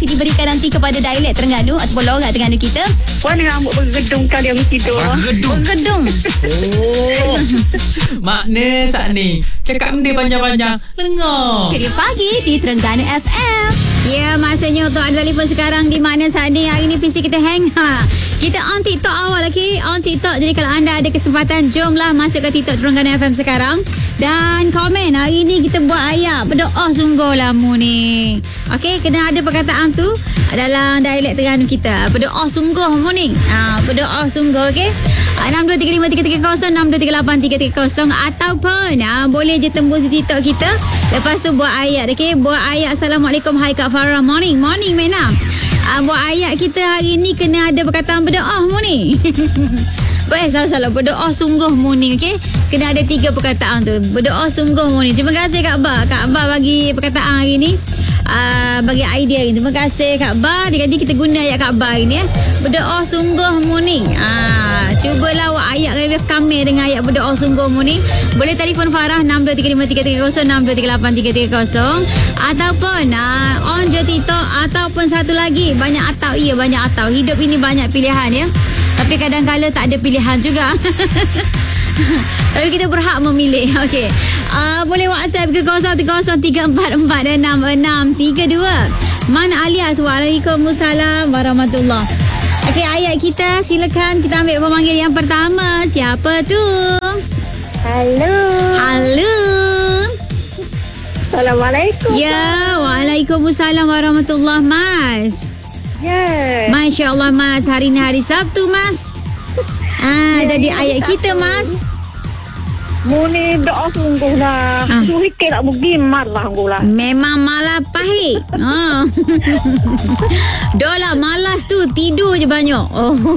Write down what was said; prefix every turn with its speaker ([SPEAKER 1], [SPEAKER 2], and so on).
[SPEAKER 1] masih diberikan nanti kepada dialek Terengganu ataupun logat Terengganu kita.
[SPEAKER 2] Puan rambut bergedung kali yang tidur.
[SPEAKER 1] Bergedung.
[SPEAKER 3] Oh. Makna saat ni cakap benda panjang-panjang dengar.
[SPEAKER 1] Kerja pagi di Terengganu FM. Ya, masanya untuk anda telefon sekarang di mana saat ni. Hari ni PC kita hang. Kita on TikTok awal lagi. On TikTok. Jadi kalau anda ada kesempatan, jomlah masuk ke TikTok Terengganu FM sekarang. Dan komen. Hari ni kita buat ayat berdoa sungguh lama ni. Okey, kena ada perkataan tu dalam dialek Terengganu kita. Berdoa sungguh morning. Berdoa sungguh, okey. 62353330 62383330 ataupun boleh je tembus TikTok kita. Lepas tu buat ayat, okey. Buat ayat Assalamualaikum hai Kak Farah. Morning Mena. Buat ayat kita hari ni kena ada perkataan berdoa morning. Salah berdoa sungguh morning, okey. Kena ada 3 perkataan tu. Berdoa sungguh morning. Terima kasih Kak Ba. Kak Ba bagi perkataan hari ni. Bagi idea ni. Terima kasih Kak Ba. Jadi kita guna ayat Kak Ba hari ni berdoa sungguh morning. Cubalah awak ayat kamera dengan ayat berdoa sungguh morning. Boleh telefon Farah 62353330 62383330 ataupun on je TikTok ataupun satu lagi banyak atau. Ya, banyak atau. Hidup ini banyak pilihan ya. Tapi kadang-kadang tak ada pilihan juga. Tapi kita berhak memilih. Okey. Boleh WhatsApp ke 0303446632. Mana alias Waalaikumsalam warahmatullahi. Okey, ayat kita silakan kita ambil pemanggil yang pertama. Siapa tu?
[SPEAKER 2] Halo. Assalamualaikum.
[SPEAKER 1] Ya, Waalaikumsalam warahmatullahi, Mas.
[SPEAKER 2] Ya.
[SPEAKER 1] Masya Allah, Mas. Hari ni hari Sabtu, Mas. Jadi ayat kita, Mas.
[SPEAKER 2] Muni doa sungguh lah. Suhikir nak pergi malah lah.
[SPEAKER 1] Memang malah pahit. Dah lah malas tu. Tidur je banyak.